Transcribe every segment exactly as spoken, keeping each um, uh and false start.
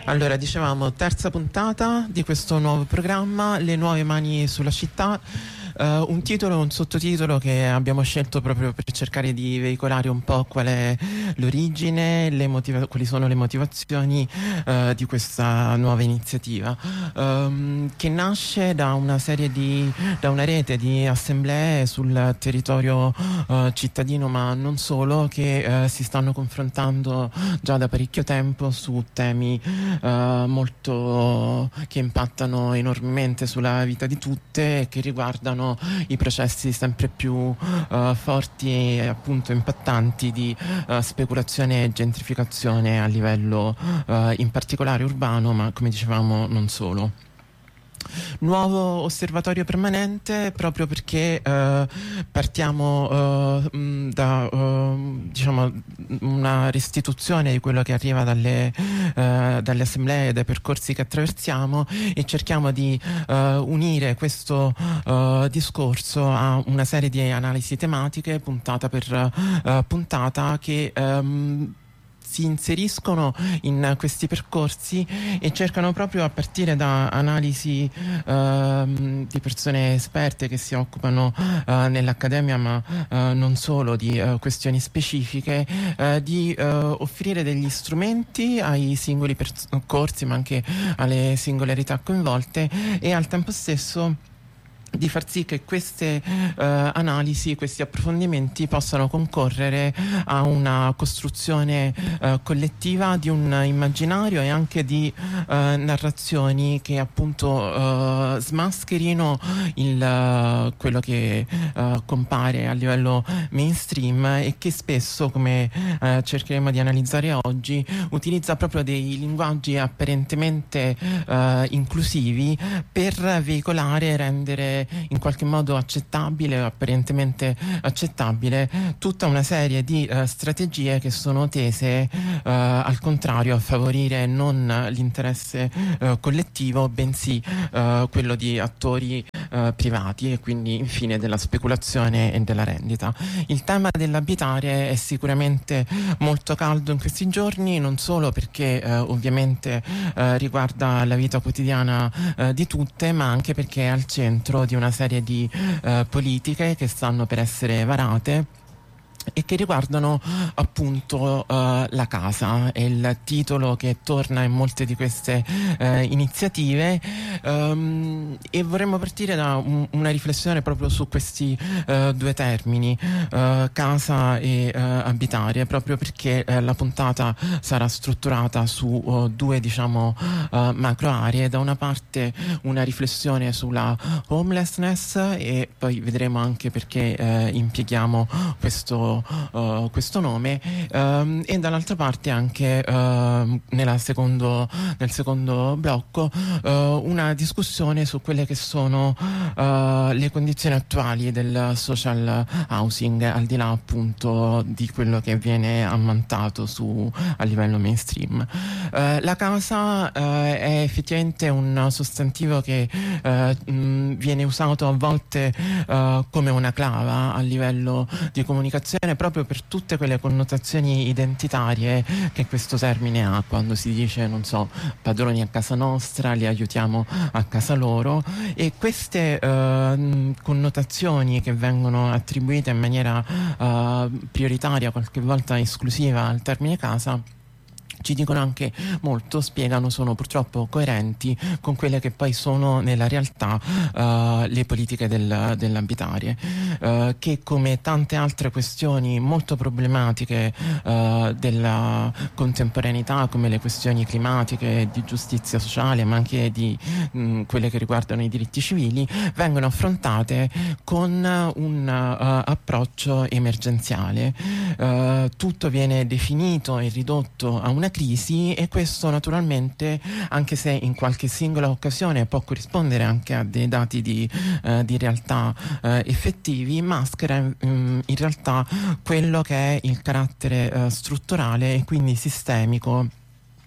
Allora, dicevamo, terza puntata di questo nuovo programma, Le nuove mani sulla città. Uh, un titolo e un sottotitolo che abbiamo scelto proprio per cercare di veicolare un po' qual è l'origine, le motiva- quali sono le motivazioni uh, di questa nuova iniziativa, um, che nasce da una serie di, da una rete di assemblee sul territorio uh, cittadino, ma non solo, che uh, si stanno confrontando già da parecchio tempo su temi uh, molto che impattano enormemente sulla vita di tutte e che riguardano i processi sempre più uh, forti e appunto impattanti di uh, speculazione e gentrificazione a livello uh, in particolare urbano, ma come dicevamo non solo. Nuovo osservatorio permanente proprio perché uh, partiamo uh, mh, da uh, diciamo una restituzione di quello che arriva dalle, uh, dalle assemblee, dai percorsi che attraversiamo, e cerchiamo di uh, unire questo uh, discorso a una serie di analisi tematiche puntata per uh, puntata che um, si inseriscono in questi percorsi e cercano proprio, a partire da analisi uh, di persone esperte che si occupano uh, nell'accademia, ma uh, non solo, di uh, questioni specifiche, uh, di uh, offrire degli strumenti ai singoli percorsi, ma anche alle singolarità coinvolte, e al tempo stesso di far sì che queste uh, analisi, questi approfondimenti possano concorrere a una costruzione uh, collettiva di un immaginario e anche di uh, narrazioni che appunto uh, smascherino il, uh, quello che uh, compare a livello mainstream e che spesso, come uh, cercheremo di analizzare oggi, utilizza proprio dei linguaggi apparentemente uh, inclusivi per veicolare e rendere in qualche modo accettabile o apparentemente accettabile tutta una serie di uh, strategie che sono tese uh, al contrario a favorire non l'interesse uh, collettivo, bensì uh, quello di attori uh, privati, e quindi infine della speculazione e della rendita. Il tema dell'abitare è sicuramente molto caldo in questi giorni, non solo perché uh, ovviamente uh, riguarda la vita quotidiana uh, di tutte, ma anche perché è al centro di una serie di uh, politiche che stanno per essere varate e che riguardano appunto uh, la casa. È il titolo che torna in molte di queste uh, iniziative, um, e vorremmo partire da un, una riflessione proprio su questi uh, due termini, uh, casa e uh, abitare, proprio perché uh, la puntata sarà strutturata su uh, due diciamo uh, macro aree. Da una parte una riflessione sulla homelessness, e poi vedremo anche perché uh, impieghiamo questo Uh, questo nome, um, e dall'altra parte anche uh, nella secondo, nel secondo blocco uh, una discussione su quelle che sono uh, le condizioni attuali del social housing, al di là appunto di quello che viene ammantato su, a livello mainstream. Uh, la casa uh, è effettivamente un sostantivo che uh, mh, viene usato a volte uh, come una clava a livello di comunicazione, proprio per tutte quelle connotazioni identitarie che questo termine ha, quando si dice, non so, padroni a casa nostra, li aiutiamo a casa loro, e queste uh, connotazioni che vengono attribuite in maniera uh, prioritaria, qualche volta esclusiva, al termine casa, ci dicono anche molto, spiegano, sono purtroppo coerenti con quelle che poi sono nella realtà uh, le politiche del, dell'abitare, uh, che come tante altre questioni molto problematiche uh, della contemporaneità, come le questioni climatiche, di giustizia sociale, ma anche di mh, quelle che riguardano i diritti civili, vengono affrontate con un uh, approccio emergenziale. Uh, tutto viene definito e ridotto a una crisi, e questo naturalmente, anche se in qualche singola occasione può corrispondere anche a dei dati di, eh, di realtà eh, effettivi, maschera um, in realtà quello che è il carattere eh, strutturale e quindi sistemico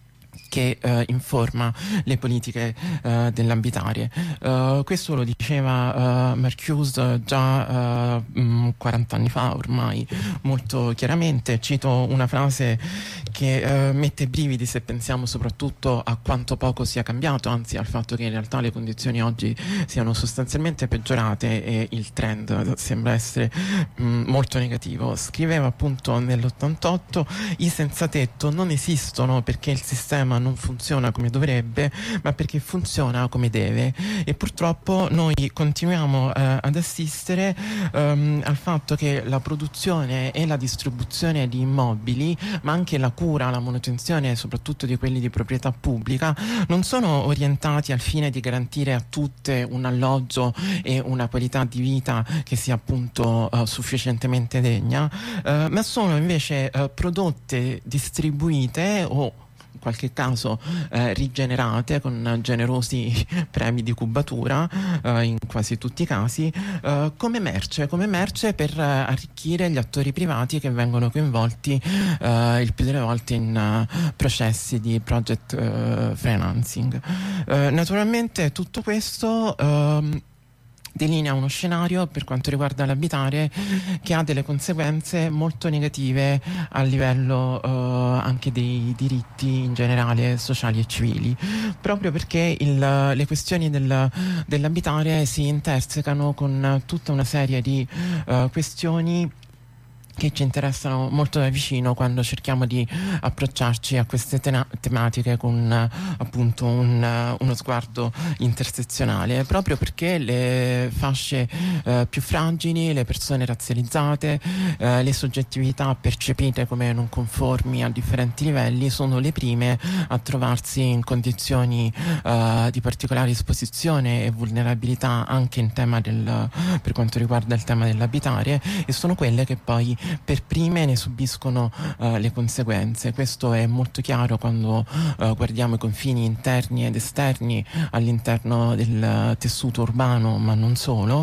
che eh, informa le politiche eh, dell'abitare. Uh, questo lo diceva uh, Marcuse già uh, mh, quaranta anni fa ormai, molto chiaramente. Cito una frase che uh, mette brividi se pensiamo soprattutto a quanto poco sia cambiato, anzi al fatto che in realtà le condizioni oggi siano sostanzialmente peggiorate e il trend sembra essere mh, molto negativo. Scriveva appunto nell'ottantotto: i senza tetto non esistono perché il sistema non funziona come dovrebbe, ma perché funziona come deve. E purtroppo noi continuiamo eh, ad assistere um, al fatto che la produzione e la distribuzione di immobili, ma anche la cura, la manutenzione soprattutto di quelli di proprietà pubblica, non sono orientati al fine di garantire a tutte un alloggio e una qualità di vita che sia appunto uh, sufficientemente degna, uh, ma sono invece uh, prodotte, distribuite o in qualche caso eh, rigenerate con generosi premi di cubatura eh, in quasi tutti i casi, eh, come merce, come merce per eh, arricchire gli attori privati che vengono coinvolti eh, il più delle volte in uh, processi di project uh, financing. Eh, naturalmente tutto questo uh, delinea uno scenario per quanto riguarda l'abitare che ha delle conseguenze molto negative a livello eh, anche dei diritti in generale sociali e civili, proprio perché il, le questioni del, dell'abitare si intersecano con tutta una serie di eh, questioni che ci interessano molto da vicino quando cerchiamo di approcciarci a queste tena- tematiche con appunto un, uno sguardo intersezionale, proprio perché le fasce eh, più fragili, le persone razzializzate, eh, le soggettività percepite come non conformi a differenti livelli sono le prime a trovarsi in condizioni eh, di particolare esposizione e vulnerabilità anche in tema del, per quanto riguarda il tema dell'abitare, e sono quelle che poi per prime ne subiscono uh, le conseguenze. Questo è molto chiaro quando uh, guardiamo i confini interni ed esterni all'interno del tessuto urbano, ma non solo.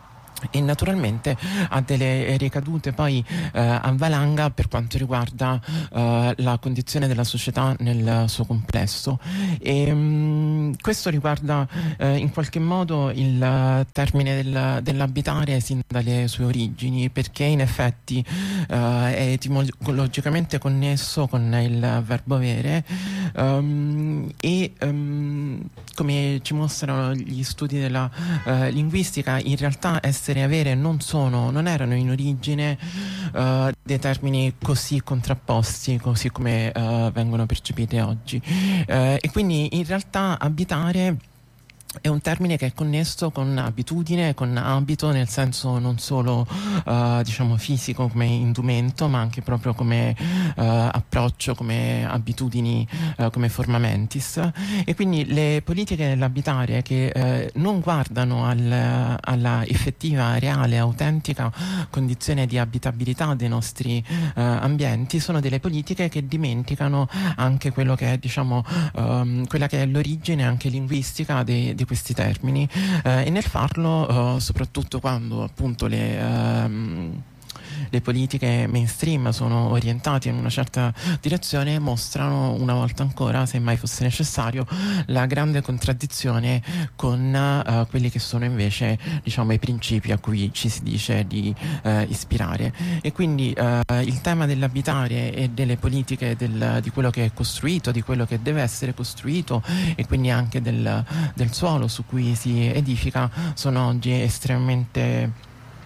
E naturalmente ha delle ricadute poi eh, a valanga per quanto riguarda eh, la condizione della società nel suo complesso, e mh, questo riguarda eh, in qualche modo il termine del, dell'abitare sin dalle sue origini, perché in effetti eh, è etimologicamente connesso con il verbo avere, um, e um, come ci mostrano gli studi della uh, linguistica, in realtà essere e avere non sono, non erano in origine uh, dei termini così contrapposti, così come uh, vengono percepiti oggi, uh, e quindi in realtà abitare è un termine che è connesso con abitudine, con abito, nel senso non solo uh, diciamo fisico come indumento, ma anche proprio come uh, approccio, come abitudini, uh, come forma mentis. E quindi le politiche dell'abitare che uh, non guardano al, alla effettiva, reale, autentica condizione di abitabilità dei nostri uh, ambienti sono delle politiche che dimenticano anche quello che è, diciamo, um, quella che è l'origine anche linguistica dei di questi termini, eh, e nel farlo eh, soprattutto quando appunto le ehm, le politiche mainstream sono orientate in una certa direzione, mostrano una volta ancora, se mai fosse necessario, la grande contraddizione con uh, quelli che sono invece, diciamo, i principi a cui ci si dice di uh, ispirare. E quindi uh, il tema dell'abitare e delle politiche del, di quello che è costruito, di quello che deve essere costruito, e quindi anche del, del suolo su cui si edifica, sono oggi estremamente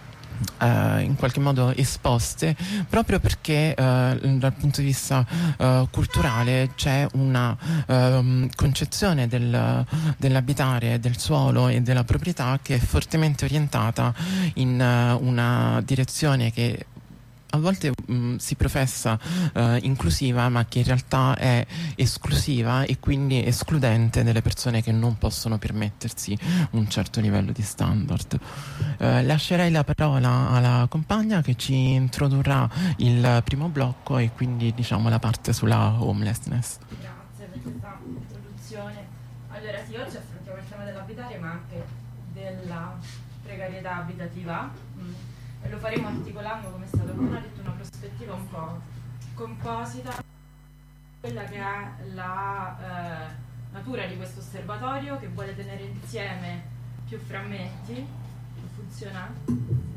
Uh, in qualche modo esposte, proprio perché uh, dal punto di vista uh, culturale c'è una uh, concezione del, dell'abitare, del suolo e della proprietà che è fortemente orientata in uh, una direzione che a volte mh, si professa uh, inclusiva, ma che in realtà è esclusiva e quindi escludente delle persone che non possono permettersi un certo livello di standard. Uh, lascerei la parola alla compagna che ci introdurrà il primo blocco e quindi, diciamo, la parte sulla homelessness. Grazie per questa introduzione. Allora sì, oggi affrontiamo il tema dell'abitare, ma anche della precarietà abitativa. Mm. E lo faremo articolando, come è stato appena detto, una prospettiva un po' composita quella che è la eh, natura di questo osservatorio, che vuole tenere insieme più frammenti. Funziona?